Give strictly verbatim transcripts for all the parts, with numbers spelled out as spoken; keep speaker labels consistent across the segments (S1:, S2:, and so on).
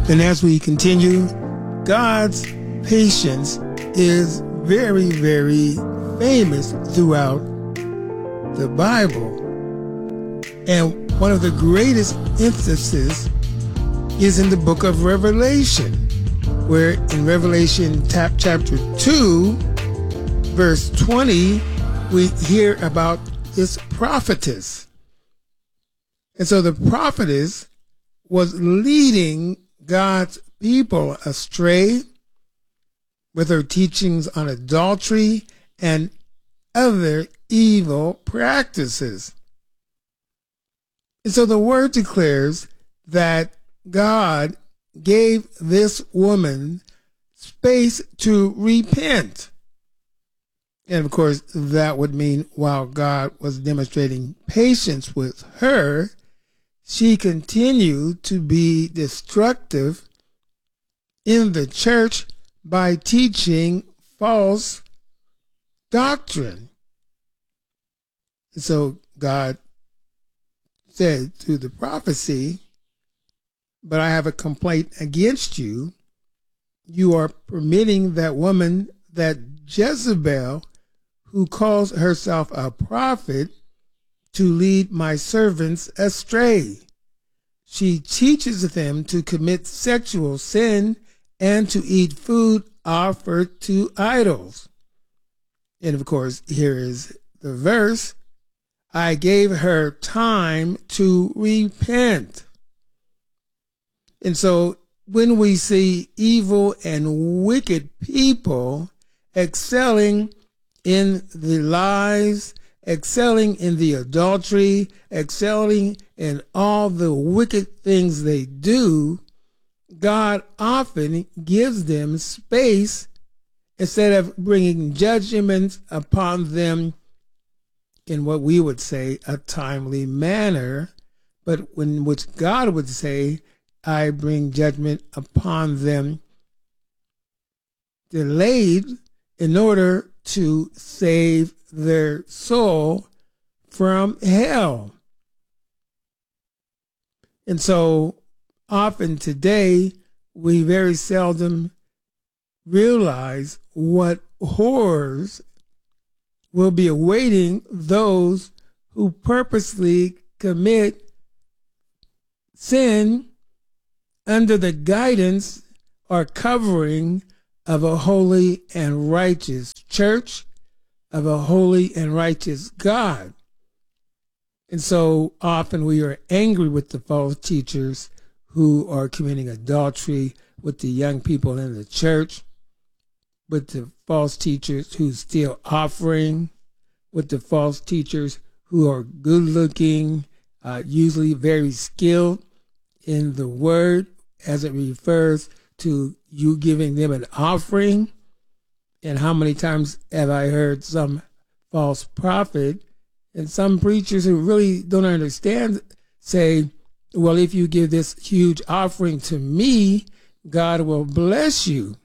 S1: And as we continue, God's patience is very, very famous throughout the Bible. And one of the greatest instances is in the book of Revelation, where in Revelation chapter two, verse twenty, we hear about this prophetess. And so the prophetess was leading God's people astray with her teachings on adultery and other evil practices. And so the word declares that God gave this woman space to repent. And of course, that would mean while God was demonstrating patience with her, she continued to be destructive in the church by teaching false doctrine. And so God said through the prophecy, "But I have a complaint against you. You are permitting that woman, that Jezebel, who calls herself a prophet, to lead my servants astray. She teaches them to commit sexual sin and to eat food offered to idols." And of course, here is the verse, "I gave her time to repent." And so when we see evil and wicked people excelling in the lies, excelling in the adultery, excelling in all the wicked things they do, God often gives them space instead of bringing judgments upon them in what we would say a timely manner, but in which God would say, "I bring judgment upon them delayed in order to save their soul from hell." And so often today, we very seldom realize what horrors will be awaiting those who purposely commit sin under the guidance or covering of a holy and righteous church, of a holy and righteous God. And so often we are angry with the false teachers who are committing adultery with the young people in the church, with the false teachers who steal offering, with the false teachers who are good looking, uh, usually very skilled in the word as it refers to you giving them an offering. And how many times have I heard some false prophet and some preachers who really don't understand say, "Well, if you give this huge offering to me, God will bless you."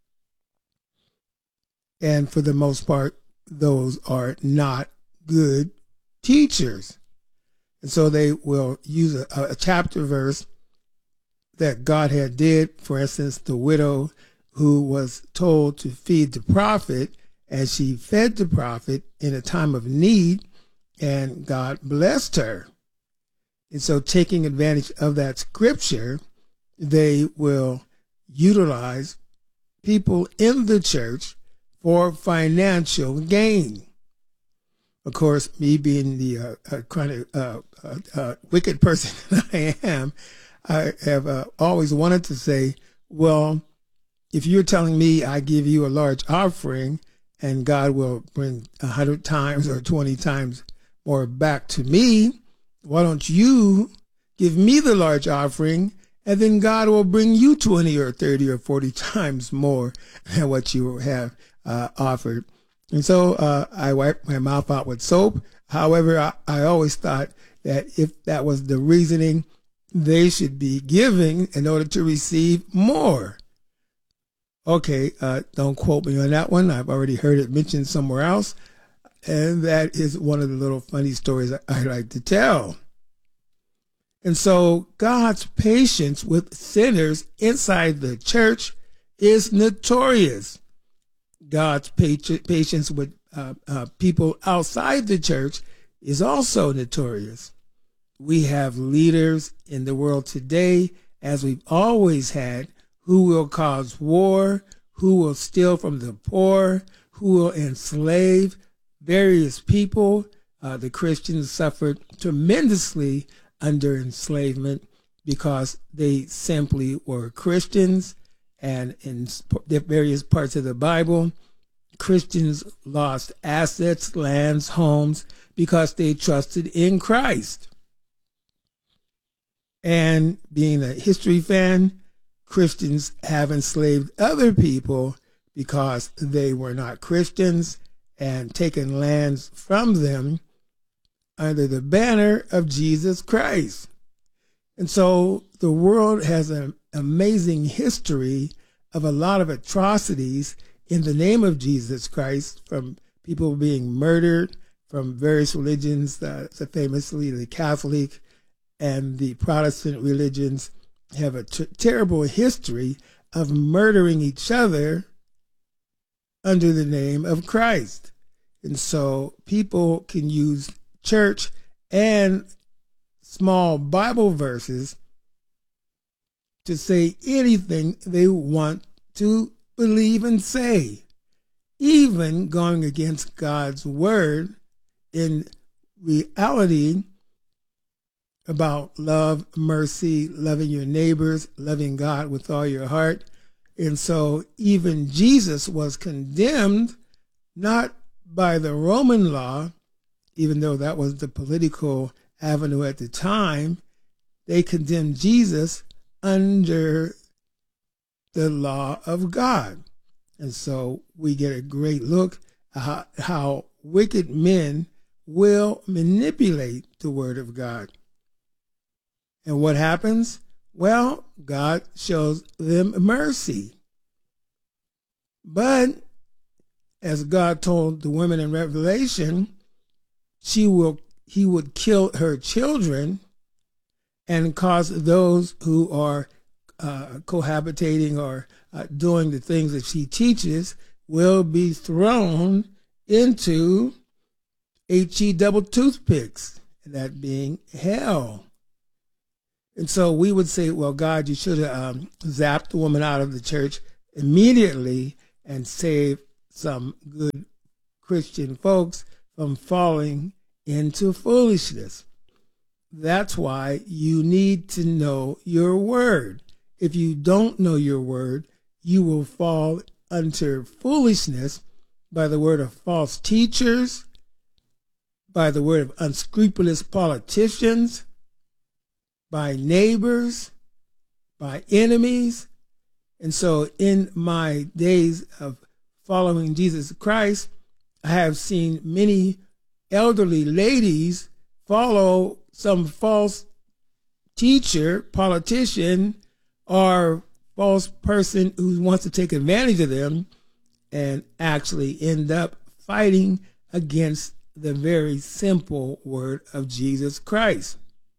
S1: And for the most part, those are not good teachers. And so they will use a, a chapter verse that God had did, for instance, the widow who was told to feed the prophet, and she fed the prophet in a time of need, and God blessed her. And so taking advantage of that scripture, they will utilize people in the church for financial gain. Of course, me being the uh, uh, kind of uh, uh, uh, wicked person I am, I have uh, always wanted to say, well, if you're telling me I give you a large offering and God will bring a hundred times or twenty times more back to me, why don't you give me the large offering and then God will bring you twenty or thirty or forty times more than what you have uh, offered. And so uh, I wiped my mouth out with soap. However, I, I always thought that if that was the reasoning, they should be giving in order to receive more. Okay, uh, don't quote me on that one. I've already heard it mentioned somewhere else. And that is one of the little funny stories I, I like to tell. And so God's patience with sinners inside the church is notorious. God's patience with uh, uh, people outside the church is also notorious. We have leaders in the world today, as we've always had, who will cause war, who will steal from the poor, who will enslave various people. Uh, the Christians suffered tremendously under enslavement because they simply were Christians. And in various parts of the Bible, Christians lost assets, lands, homes, because they trusted in Christ. And being a history fan, Christians have enslaved other people because they were not Christians and taken lands from them under the banner of Jesus Christ. And so the world has an amazing history of a lot of atrocities in the name of Jesus Christ, from people being murdered from various religions, uh, so famously the Catholic and the Protestant religions have a t- terrible history of murdering each other under the name of Christ. And so people can use church and small Bible verses to say anything they want to believe and say, even going against God's word in reality about love, mercy, loving your neighbors, loving God with all your heart. And so even Jesus was condemned not by the Roman law, even though that was the political avenue at the time. They condemned Jesus under the law of God. And so we get a great look at how, how wicked men will manipulate the word of God. And what happens? Well, God shows them mercy. But as God told the women in Revelation, she will, he would kill her children and cause those who are uh, cohabitating or uh, doing the things that she teaches will be thrown into H-E double toothpicks, that being hell. And so we would say, well, God, you should have um, zapped the woman out of the church immediately and saved some good Christian folks from falling into foolishness. That's why you need to know your word. If you don't know your word, you will fall under foolishness by the word of false teachers, by the word of unscrupulous politicians, by neighbors, by enemies. And so in my days of following Jesus Christ, I have seen many elderly ladies follow some false teacher, politician, or false person who wants to take advantage of them and actually end up fighting against the very simple word of Jesus Christ.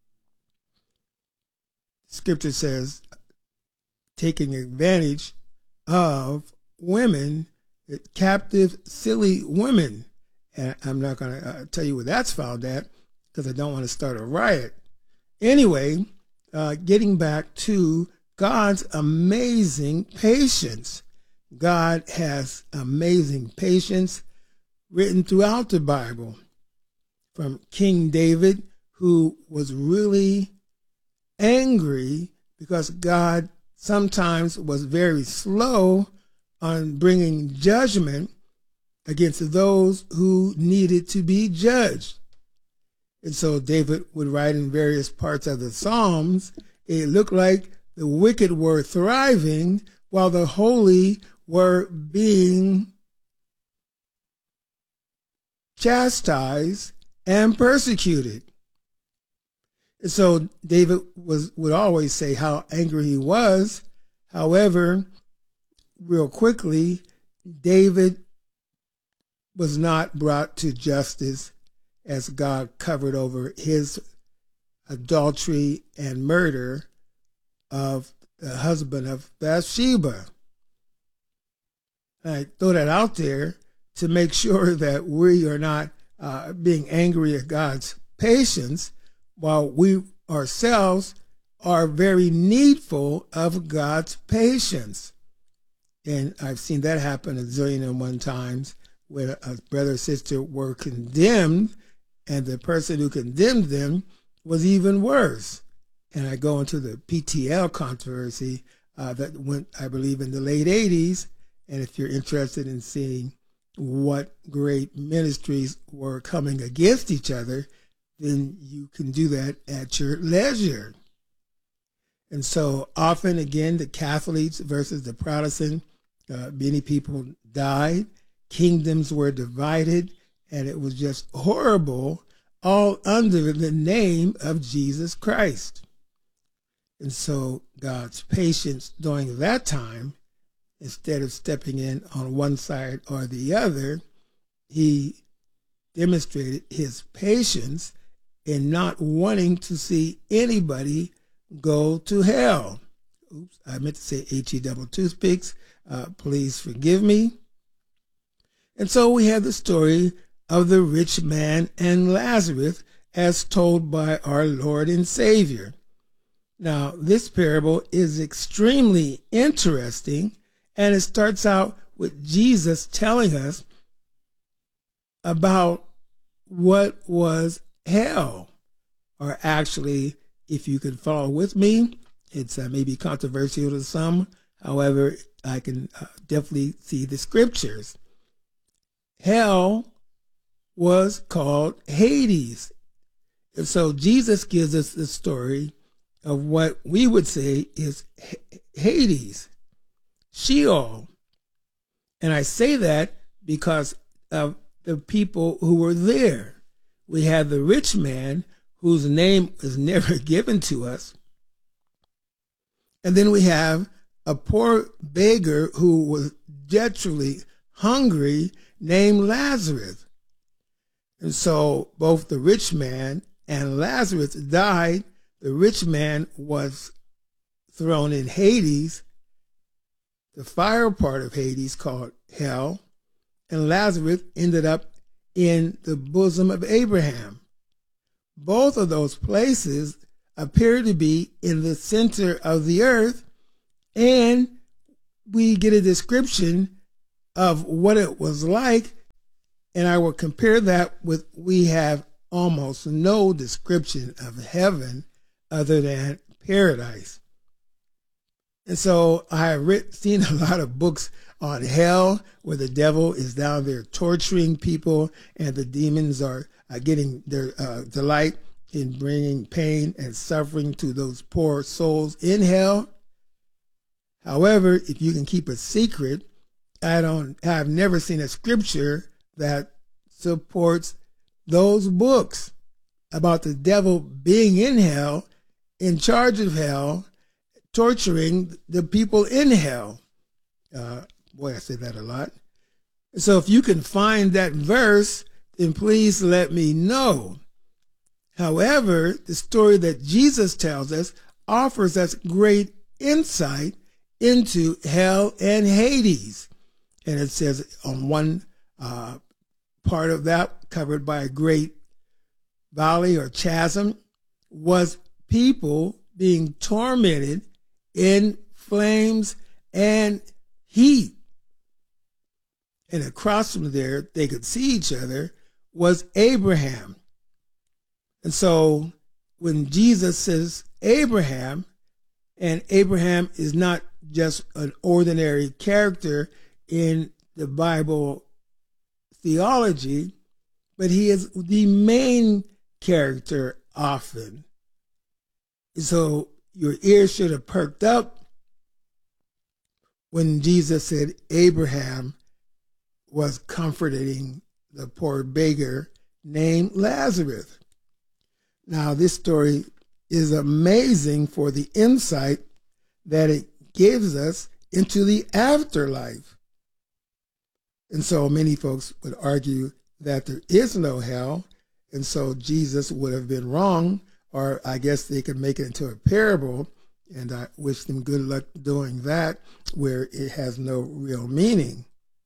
S1: Scripture says, taking advantage of women, captive, silly women. And I'm not going to uh, tell you where that's found at because I don't want to start a riot. Anyway, uh, getting back to God's amazing patience. God has amazing patience written throughout the Bible, from King David, who was really angry because God sometimes was very slow on bringing judgment against those who needed to be judged. And so David would write in various parts of the Psalms, it looked like the wicked were thriving while the holy were being chastised and persecuted. And so David was would always say how angry he was. However, real quickly, David was not brought to justice as God covered over his adultery and murder of the husband of Bathsheba. I throw that out there to make sure that we are not uh, being angry at God's patience, while we ourselves are very needful of God's patience. And I've seen that happen a zillion and one times, where a brother or sister were condemned, and the person who condemned them was even worse. And I go into the P T L controversy uh, that went, I believe, in the late eighties. And if you're interested in seeing what great ministries were coming against each other, then you can do that at your leisure. And so often, again, the Catholics versus the Protestant, uh, many people died, kingdoms were divided, and it was just horrible, all under the name of Jesus Christ. And so God's patience during that time, instead of stepping in on one side or the other, he demonstrated his patience in not wanting to see anybody go to hell. Oops, I meant to say H E double toothpicks. Uh, please forgive me. And so we have the story of the rich man and Lazarus as told by our Lord and Savior. Now, this parable is extremely interesting, and it starts out with Jesus telling us about what was hell. Or actually, if you can follow with me, it's uh, maybe controversial to some. However, I can uh, definitely see the scriptures. Hell was called Hades. And so Jesus gives us the story of what we would say is Hades, Sheol. And I say that because of the people who were there. We have the rich man whose name is never given to us. And then we have a poor beggar who was desperately hungry named Lazarus. And so both the rich man and Lazarus died. The rich man was thrown in Hades, the fire part of Hades called hell, and Lazarus ended up in the bosom of Abraham. Both of those places appear to be in the center of the earth, and we get a description of what it was like, and I will compare that with, we have almost no description of heaven other than paradise. And so I have read, seen a lot of books on hell where the devil is down there torturing people and the demons are, are getting their uh, delight in bringing pain and suffering to those poor souls in hell. However, if you can keep a secret, I don't, I've never seen a scripture that supports those books about the devil being in hell, in charge of hell, torturing the people in hell. Uh, boy, I say that a lot. So if you can find that verse, then please let me know. However, the story that Jesus tells us offers us great insight into hell and Hades. And it says on one uh, part of that, covered by a great valley or chasm, was people being tormented in flames and heat. And across from there, they could see each other, was Abraham. And so when Jesus says Abraham, and Abraham is not just an ordinary character in the Bible theology, but he is the main character often. So your ears should have perked up when Jesus said Abraham was comforting the poor beggar named Lazarus. Now, this story is amazing for the insight that it gives us into the afterlife. And so many folks would argue that there is no hell, and so Jesus would have been wrong or I guess they could make it into a parable, and I wish them good luck doing that, where it has no real meaning.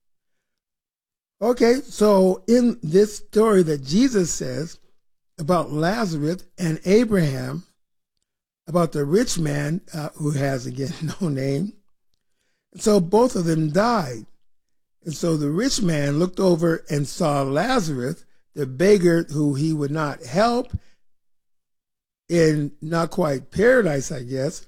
S1: Okay, so in this story that Jesus says about Lazarus and Abraham, about the rich man uh, who has, again, no name, so both of them died. And so the rich man looked over and saw Lazarus, the beggar who he would not help, in not quite paradise, I guess,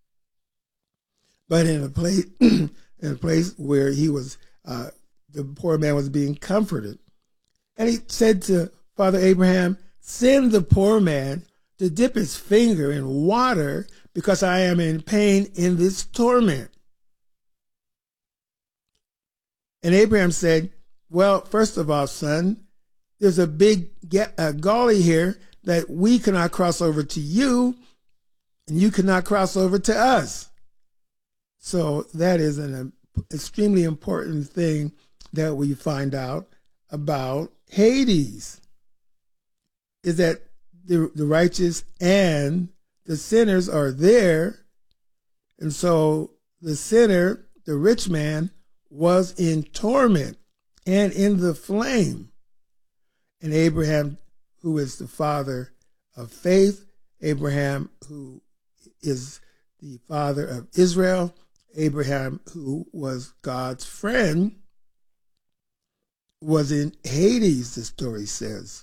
S1: but in a place in a place where he was, uh, the poor man was being comforted. And he said to Father Abraham, "Send the poor man to dip his finger in water, because I am in pain in this torment." And Abraham said, "Well, first of all, son, there's a big uh, gully here that we cannot cross over to you, and you cannot cross over to us." So that is an extremely important thing that we find out about Hades, is that the, the righteous and the sinners are there. And so the sinner, the rich man, was in torment and in the flame. And Abraham, who is the father of faith, Abraham, who is the father of Israel, Abraham, who was God's friend, was in Hades, the story says.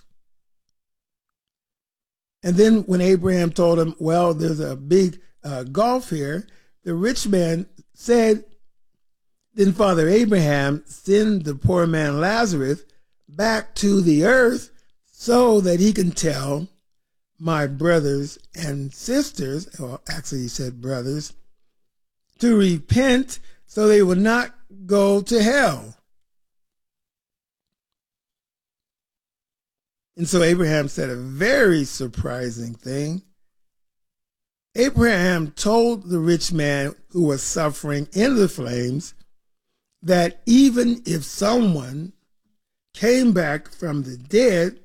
S1: And then when Abraham told him, well, there's a big uh, gulf here, the rich man said, "Then Father Abraham, send the poor man Lazarus back to the earth so that he can tell my brothers and sisters," or actually he said brothers, "to repent so they will not go to hell." And so Abraham said a very surprising thing. Abraham told the rich man who was suffering in the flames that even if someone came back from the dead,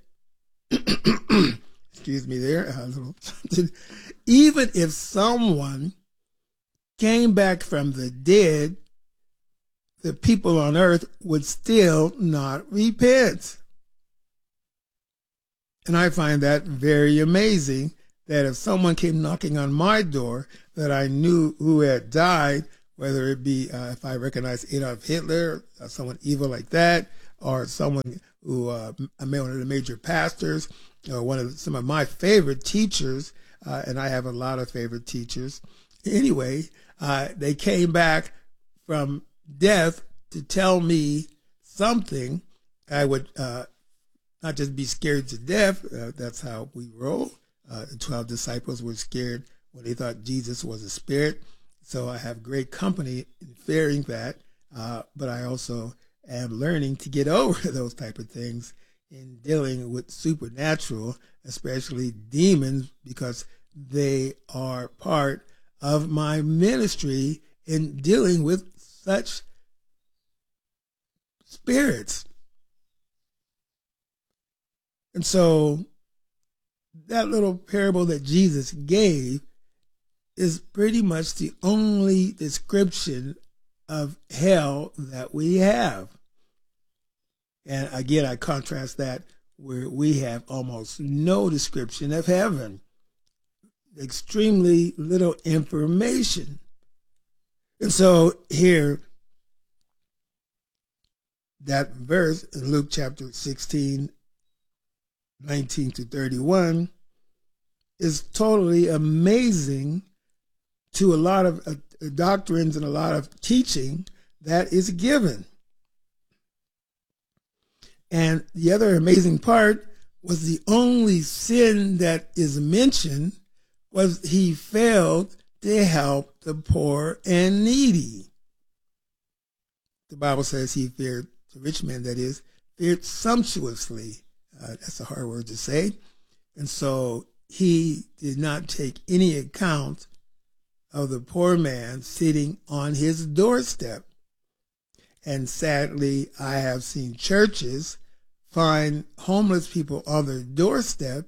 S1: excuse me there, a little something, even if someone came back from the dead, the people on earth would still not repent. And I find that very amazing, that if someone came knocking on my door that I knew who had died, whether it be uh, if I recognize Adolf Hitler, uh, someone evil like that, or someone who, uh, one of the major pastors, or one of the, some of my favorite teachers, uh, and I have a lot of favorite teachers. Anyway, uh, they came back from death to tell me something, I would uh, not just be scared to death. Uh, that's how we roll. Uh, the twelve disciples were scared when they thought Jesus was a spirit. So I have great company in fearing that, uh, but I also am learning to get over those type of things in dealing with supernatural, especially demons, because they are part of my ministry in dealing with such spirits. And so that little parable that Jesus gave is pretty much the only description of hell that we have. And again, I contrast that where we have almost no description of heaven, extremely little information. And so here, that verse in Luke chapter sixteen, nineteen to thirty-one, is totally amazing to a lot of uh, doctrines and a lot of teaching that is given. And the other amazing part was the only sin that is mentioned was he failed to help the poor and needy. The Bible says he feared, the rich man that is, feared sumptuously. Uh, that's a hard word to say. And so he did not take any account of the poor man sitting on his doorstep. And sadly, I have seen churches find homeless people on their doorstep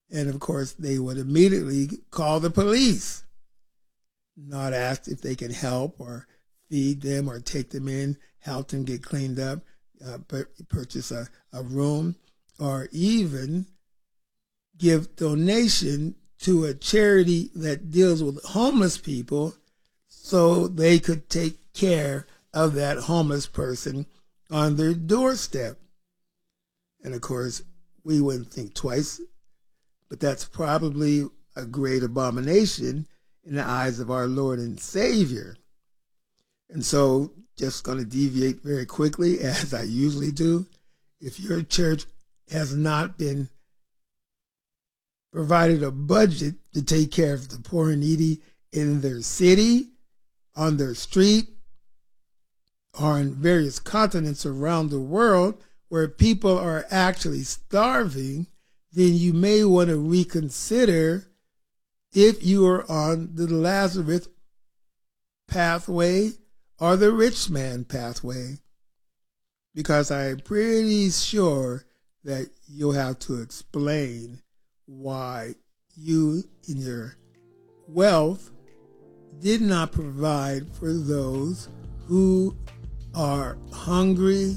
S1: And of course, they would immediately call the police, not ask if they can help or feed them or take them in, help them get cleaned up, uh, purchase a, a room, or even give donation to a charity that deals with homeless people so they could take care of that homeless person on their doorstep. And of course, we wouldn't think twice, but that's probably a great abomination in the eyes of our Lord and Savior. And so, just going to deviate very quickly, as I usually do. If your church has not been provided a budget to take care of the poor and needy in their city, on their street, or in various continents around the world where people are actually starving, then you may want to reconsider if you are on the Lazarus pathway or the rich man pathway, because I'm pretty sure that you'll have to explain why you, in your wealth, did not provide for those who are hungry,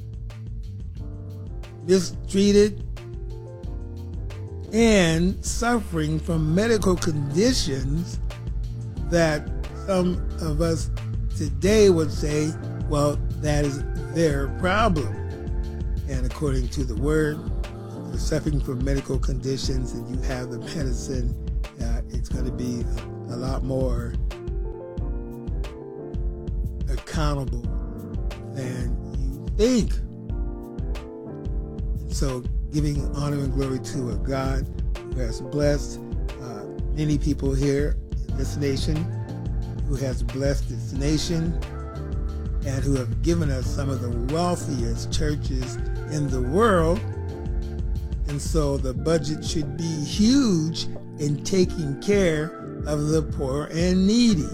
S1: mistreated, and suffering from medical conditions that some of us today would say, well, that is their problem. And according to the word, if you're suffering from medical conditions and you have the medicine, uh, it's going to be a, a lot more accountable than you think. So giving honor and glory to a God who has blessed uh, many people here in this nation, who has blessed this nation, and who have given us some of the wealthiest churches in the world. And so the budget should be huge in taking care of the poor and needy.